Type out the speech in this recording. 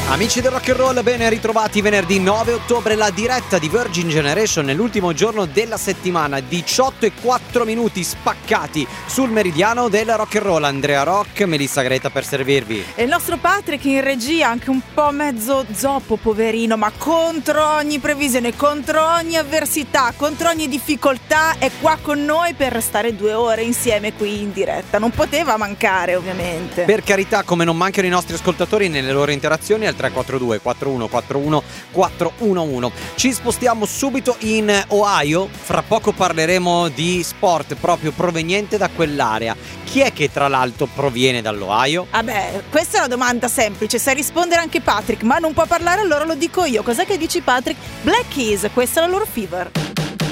Amici del rock and roll, ben ritrovati venerdì 9 ottobre, la diretta di Virgin Generation nell'ultimo giorno della settimana, 18:04 spaccati sul meridiano del rock and roll. Andrea Rock, Melissa Greta per servirvi. E il nostro Patrick in regia, anche un po' mezzo zoppo, poverino, ma contro ogni previsione, contro ogni avversità, contro ogni difficoltà, è qua con noi per restare 2 ore insieme qui in diretta. Non poteva mancare, ovviamente. Per carità, come non mancano i nostri ascoltatori nelle loro interazioni al 342 4141 411. Ci spostiamo subito in Ohio, fra poco parleremo di sport proprio proveniente da quell'area. Chi è che tra l'altro proviene dall'Ohio? Vabbè, questa è una domanda semplice, sai rispondere anche Patrick, ma non può parlare, allora lo dico io. Cos'è che dici, Patrick? Black Keys, questa è la loro Fever.